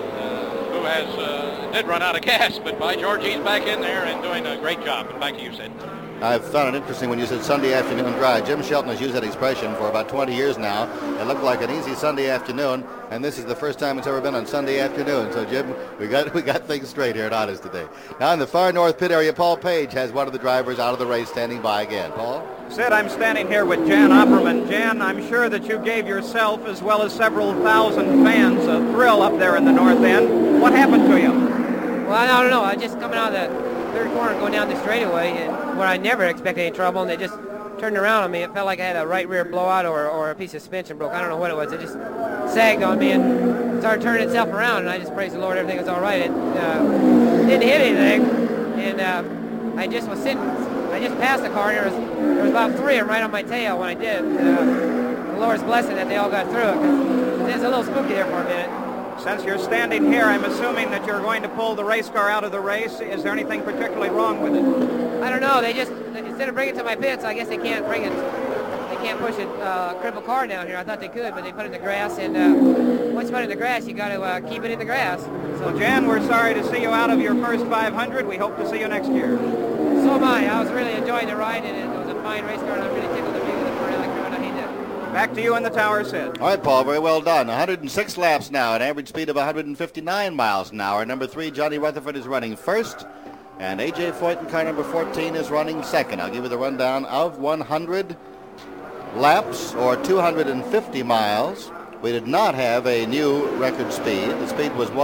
who did run out of gas, but by George, he's back in there and doing a great job. And back to you, Sid. I've found it interesting when you said Sunday afternoon drive. Jim Shelton has used that expression for about 20 years now. It looked like an easy Sunday afternoon, and this is the first time it's ever been on Sunday afternoon. So, Jim, we got things straight here at Honest today. Now in the far north pit area, Paul Page has one of the drivers out of the race standing by again. Paul? Sid, I'm standing here with Jan Opperman. Jan, I'm sure that you gave yourself as well as several thousand fans a thrill up there in the north end. What happened to you? Well, I don't know. I was just coming out of the third corner going down the straightaway, and where I never expected any trouble, and they just turned around on me. It felt like I had a right rear blowout or a piece of suspension broke. I don't know what it was. It just sagged on me and started turning itself around, and I just praised the Lord, everything was all right. It didn't hit anything, and I just was sitting. I just passed the car, and there was about 3 of them right on my tail when I did. The Lord's blessing that they all got through it, because it was a little spooky there for a minute. Since you're standing here, I'm assuming that you're going to pull the race car out of the race. Is there anything particularly wrong with it? I don't know. They just, instead of bringing it to my pits, I guess they can't bring it. They can't push a crippled car down here. I thought they could, but they put it in the grass. And once you put it in the grass, you got to keep it in the grass. So, well, Jan, we're sorry to see you out of your first 500. We hope to see you next year. So am I. I was really enjoying the ride, and it was a fine race car, and I'm really tickled to be with the Pirelli crew, and he did. Back to you in the tower, Sid. All right, Paul, very well done. 106 laps now, an average speed of 159 miles an hour. Number 3, Johnny Rutherford, is running first, and A.J. Foyt in car number 14 is running second. I'll give you the rundown of 100 laps, or 250 miles. We did not have a new record speed. The speed was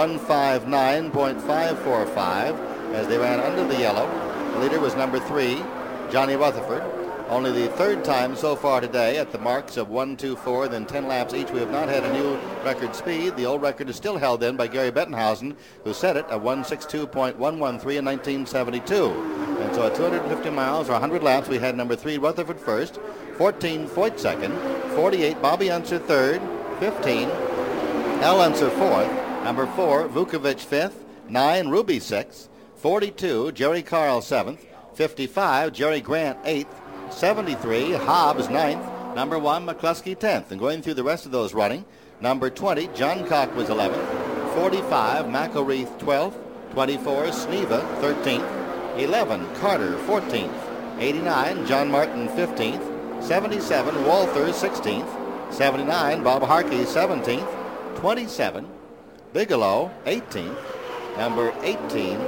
159.545 as they ran under the yellow. The leader was number 3, Johnny Rutherford. Only the third time so far today at the marks of 1, 2, 4, then 10 laps each. We have not had a new record speed. The old record is still held then by Gary Bettenhausen, who set it at 162.113 in 1972. And so at 250 miles or 100 laps, we had number 3 Rutherford first, 14 Foyt second, 48 Bobby Unser third, 15 Al Unser fourth, number 4 Vukovic fifth, 9 Ruby sixth, 42 Jerry Carl seventh, 55 Jerry Grant eighth, 73 Hobbs 9th, number 1 McCluskey 10th. And going through the rest of those running, number 20 John Cock was 11th, 45 McElreath 12th, 24 Sneva 13th, 11 Carter 14th, 89 John Martin 15th, 77 Walther 16th, 79 Bob Harkey 17th, 27 Bigelow 18th, number 18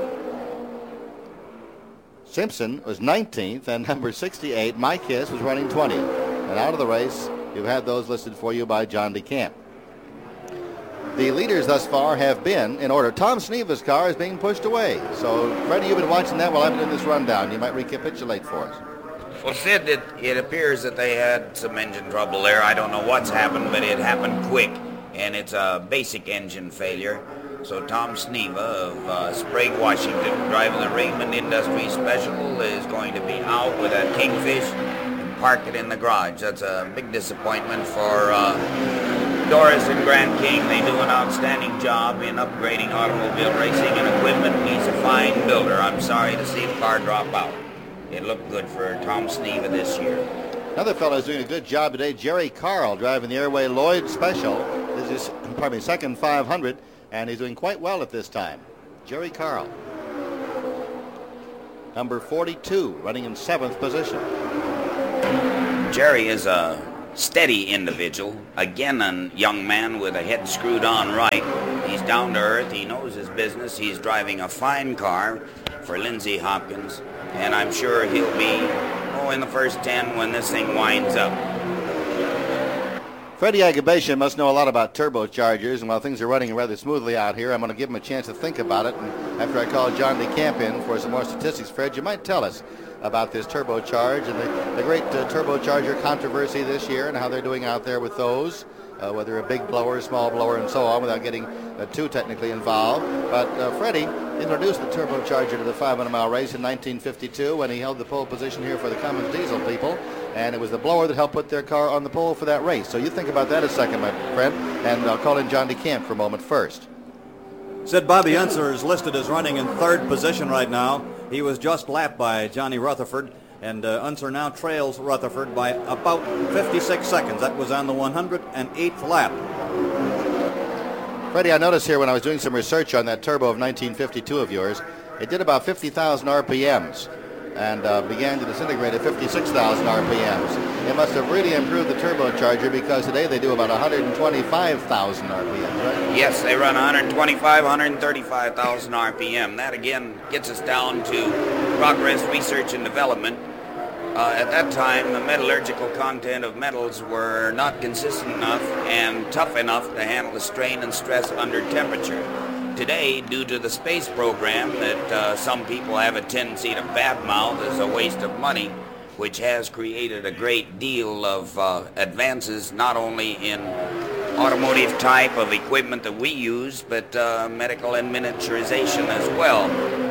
Simpson was 19th, and number 68, Mike Hiss, was running 20th. And out of the race, you've had those listed for you by John DeCamp. The leaders thus far have been in order. Tom Sneva's car is being pushed away. So, Freddie, you've been watching that while I've been in this rundown. You might recapitulate for us. Well, Sid, it appears that they had some engine trouble there. I don't know what's happened, but it happened quick, and it's a basic engine failure. So Tom Sneva of Sprague, Washington, driving the Raymond Industries Special, is going to be out with that Kingfish and park it in the garage. That's a big disappointment for Doris and Grant King. They do an outstanding job in upgrading automobile racing and equipment. He's a fine builder. I'm sorry to see the car drop out. it looked good for Tom Sneva this year. Another fellow who's doing a good job today, Jerry Carl, driving the Airway Lloyd Special. This is, second 500, and he's doing quite well at this time. Jerry Carl. Number 42, running in 7th position. Jerry is a steady individual. Again, a young man with a head screwed on right. He's down to earth. He knows his business. He's driving a fine car for Lindsey Hopkins, and I'm sure he'll be in the first 10 when this thing winds up. Freddie Agabashian must know a lot about turbochargers, and while things are running rather smoothly out here, I'm going to give him a chance to think about it. And after I call John DeCamp in for some more statistics, Fred, you might tell us about this turbocharge and the great turbocharger controversy this year and how they're doing out there with those, whether a big blower, small blower, and so on, without getting too technically involved. But Freddie introduced the turbocharger to the 500-mile race in 1952 when he held the pole position here for the Cummins Diesel people, and it was the blower that helped put their car on the pole for that race. So you think about that a second, my friend, and I'll call in John DeCamp for a moment first. Sid, Bobby Unser is listed as running in 3rd position right now. He was just lapped by Johnny Rutherford, and Unser now trails Rutherford by about 56 seconds. That was on the 108th lap. Freddie, I noticed here when I was doing some research on that turbo of 1952 of yours, it did about 50,000 RPMs and began to disintegrate at 56,000 RPMs. It must have really improved the turbocharger because today they do about 125,000 RPMs, right? Yes, they run 125, 135,000 RPM. That again gets us down to progress, research, and development. At that time, the metallurgical content of metals were not consistent enough and tough enough to handle the strain and stress under temperature. Today, due to the space program that some people have a tendency to badmouth as a waste of money, which has created a great deal of advances not only in automotive type of equipment that we use, but medical and miniaturization as well.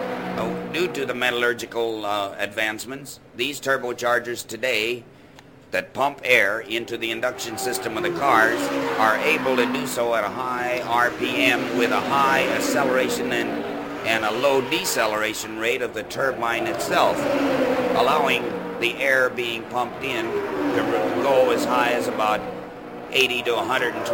Due to the metallurgical advancements, these turbochargers today that pump air into the induction system of the cars are able to do so at a high RPM with a high acceleration and a low deceleration rate of the turbine itself, allowing the air being pumped in to go as high as about 80 to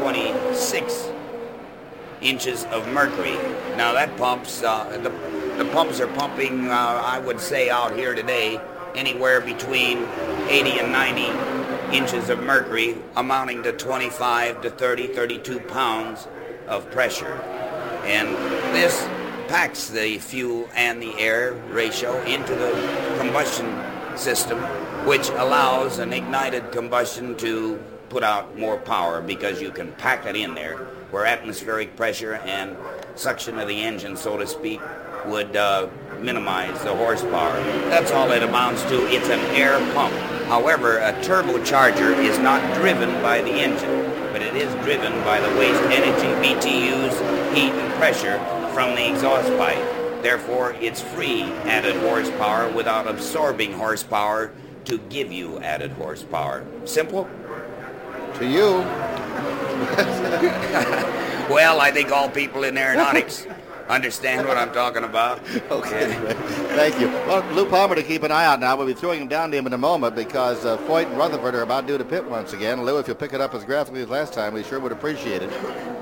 126 inches of mercury. Now that pumps, the pumps are pumping, I would say out here today, anywhere between 80 and 90 inches of mercury, amounting to 25 to 30, 32 pounds of pressure. And this packs the fuel and the air ratio into the combustion system, which allows an ignited combustion to put out more power because you can pack it in there, where atmospheric pressure and suction of the engine, so to speak, would minimize the horsepower. That's all it amounts to. It's an air pump. However, a turbocharger is not driven by the engine, but it is driven by the waste energy, BTUs, heat and pressure from the exhaust pipe. Therefore, it's free added horsepower without absorbing horsepower to give you added horsepower. Simple? To you. Well, I think all people in aeronautics understand what I'm talking about. Okay. Thank you. Well, Lou Palmer to keep an eye out now. We'll be throwing him down to him in a moment because Foyt and Rutherford are about due to pit once again. Lou, if you'll pick it up as graphically as last time, we sure would appreciate it.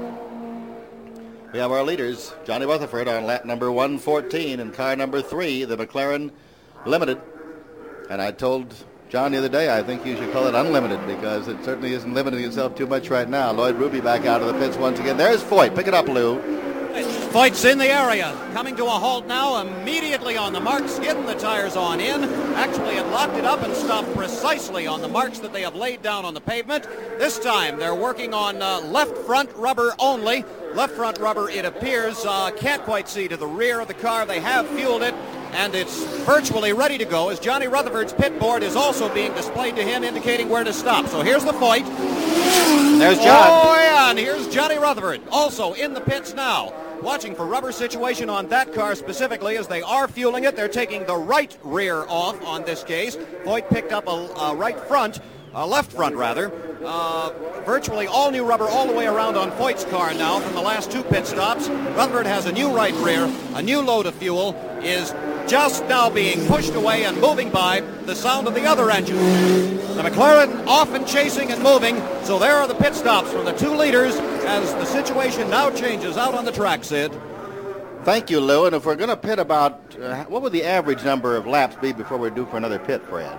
We have our leaders, Johnny Rutherford on lap number 114 and car number 3, the McLaren Limited. And I told John the other day, I think you should call it unlimited because it certainly isn't limiting itself too much right now. Lloyd Ruby back out of the pits once again. There's Foyt. Pick it up, Lou. Foyt's in the area, coming to a halt now, immediately on the mark, skidding the tires on in. Actually, it locked it up and stopped precisely on the marks that they have laid down on the pavement. This time, they're working on left front rubber only. Left front rubber, it appears, can't quite see to the rear of the car. They have fueled it, and it's virtually ready to go as Johnny Rutherford's pit board is also being displayed to him, indicating where to stop. So here's the Foyt. There's John. Oh, yeah, and here's Johnny Rutherford, also in the pits now. Watching for rubber situation on that car specifically as they are fueling it. They're taking the right rear off on this case. Foyt picked up a right front, left front rather. Virtually all new rubber all the way around on Foyt's car now from the last 2 pit stops. Rutherford has a new right rear, a new load of fuel, is just now being pushed away and moving by the sound of the other engine. The McLaren off and chasing and moving, so there are the pit stops from the 2 leaders as the situation now changes out on the track, Sid. Thank you, Lou. And if we're going to pit about, what would the average number of laps be before we're due for another pit, Fred?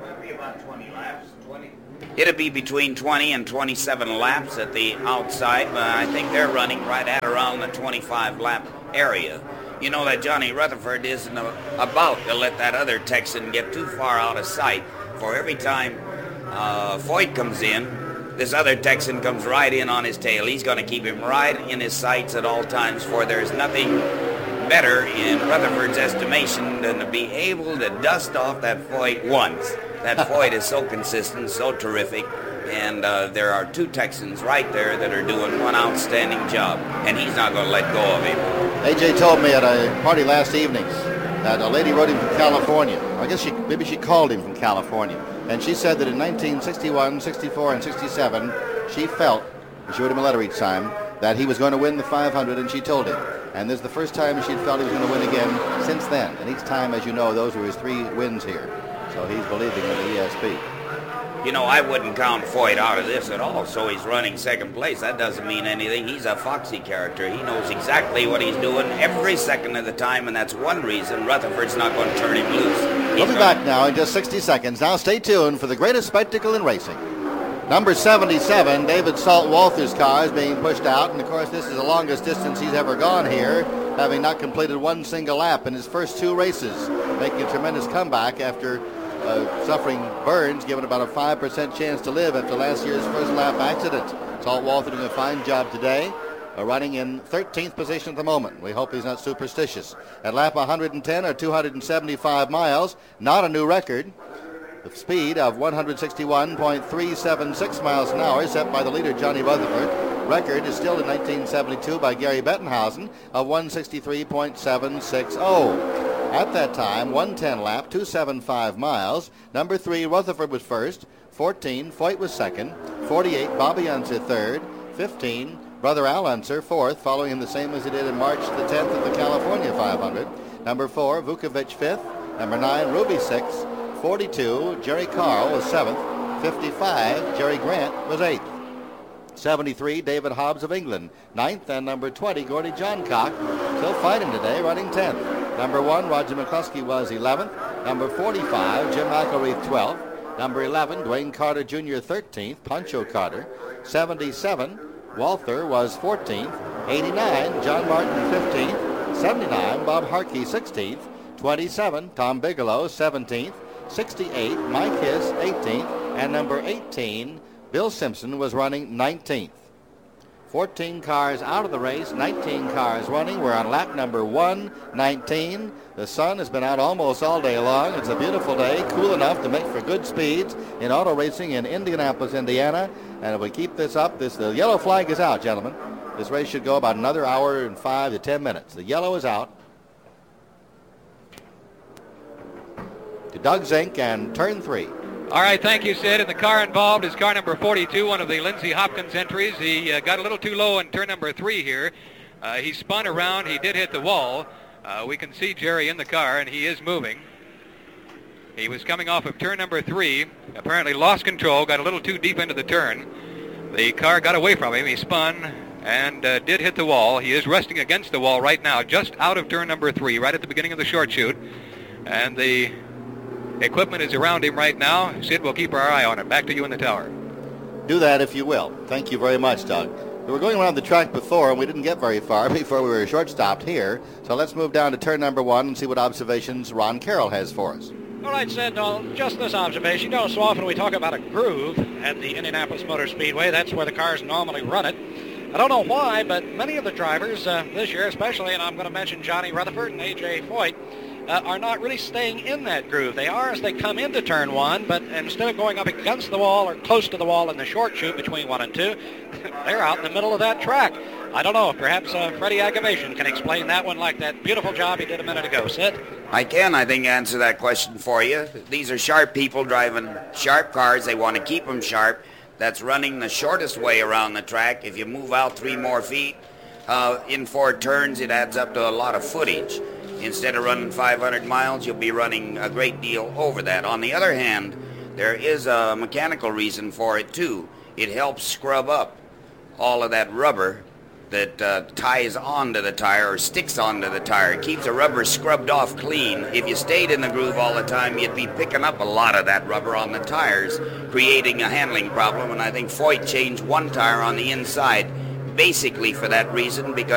It'll be between 20 and 27 laps at the outside, but I think they're running right at around the 25-lap area. You know that Johnny Rutherford isn't about to let that other Texan get too far out of sight. For every time Foyt comes in, this other Texan comes right in on his tail. He's going to keep him right in his sights at all times, for there's nothing better in Rutherford's estimation than to be able to dust off that Foyt once. That Foyt is so consistent, so terrific, and there are 2 Texans right there that are doing one outstanding job, and he's not going to let go of him. AJ told me at a party last evening that a lady wrote him from California. I guess maybe she called him from California, and she said that in 1961, 64, and 67, she felt, she wrote him a letter each time, that he was going to win the 500, and she told him. And this is the first time she'd felt he was going to win again since then. And each time, as you know, those were his 3 wins here. So he's believing in the ESP. You know, I wouldn't count Foyt out of this at all, so he's running second place. That doesn't mean anything. He's a foxy character. He knows exactly what he's doing every second of the time, and that's one reason Rutherford's not going to turn him loose. We'll be back now in just 60 seconds. Now stay tuned for the greatest spectacle in racing. Number 77, David Salt Walther's car is being pushed out, and of course this is the longest distance he's ever gone here, having not completed one single lap in his first 2 races, making a tremendous comeback after suffering burns, given about a 5% chance to live after last year's first lap accident. Salt Walther doing a fine job today, running in 13th position at the moment. We hope he's not superstitious. At lap 110 or 275 miles, not a new record. The speed of 161.376 miles an hour set by the leader, Johnny Rutherford. Record is still in 1972 by Gary Bettenhausen of 163.760. At that time, 110 lap, 275 miles. Number 3, Rutherford was first. 14, Foyt was second. 48, Bobby Unser third. 15, Brother Al Unser fourth, following him the same as he did in March the 10th of the California 500. Number 4, Vukovic fifth. Number 9, Ruby sixth. 42, Jerry Carl was 7th. 55, Jerry Grant was 8th. 73, David Hobbs of England, 9th, and number 20, Gordy Johncock, still fighting today, running 10th. Number 1, Roger McCluskey was 11th. Number 45, Jim McElreath, 12th. Number 11, Dwayne Carter Jr., 13th, Pancho Carter. 77, Walther was 14th. 89, John Martin, 15th. 79, Bob Harkey, 16th. 27, Tom Bigelow, 17th. 68, Mike Hiss, 18th. And number 18, Bill Simpson was running 19th. 14 cars out of the race, 19 cars running. We're on lap number 119. The sun has been out almost all day long. It's a beautiful day, cool enough to make for good speeds in auto racing in Indianapolis, Indiana. And if we keep this up, the yellow flag is out, gentlemen. This race should go about another hour and 5 to 10 minutes. The yellow is out. To Doug Zink and turn 3. All right, thank you, Sid. And the car involved is car number 42, one of the Lindsey Hopkins entries. He got a little too low in turn number 3 here. He spun around. He did hit the wall. We can see Jerry in the car, and he is moving. He was coming off of turn number 3, apparently lost control, got a little too deep into the turn. The car got away from him. He spun and did hit the wall. He is resting against the wall right now, just out of turn number 3, right at the beginning of the short chute. And the equipment is around him right now. Sid, will keep our eye on it. Back to you in the tower. Do that if you will. Thank you very much, Doug. We were going around the track before, and we didn't get very far before we were short-stopped here. So let's move down to turn number 1 and see what observations Ron Carroll has for us. All right, Sid, just this observation. You know, so often we talk about a groove at the Indianapolis Motor Speedway. That's where the cars normally run it. I don't know why, but many of the drivers this year especially, and I'm going to mention Johnny Rutherford and A.J. Foyt, are not really staying in that groove. They are as they come into turn 1, but instead of going up against the wall or close to the wall in the short chute between 1 and 2, they're out in the middle of that track. I don't know. Perhaps Freddie Agavation can explain that one like that beautiful job he did a minute ago. Sid? I can, I think, answer that question for you. These are sharp people driving sharp cars. They want to keep them sharp. That's running the shortest way around the track. If you move out 3 more feet in 4 turns, it adds up to a lot of footage. Instead of running 500 miles, you'll be running a great deal over that. On the other hand, there is a mechanical reason for it too. It helps scrub up all of that rubber that ties onto the tire or sticks onto the tire. It keeps the rubber scrubbed off clean. If you stayed in the groove all the time, you'd be picking up a lot of that rubber on the tires, creating a handling problem. And I think Foyt changed one tire on the inside basically for that reason, because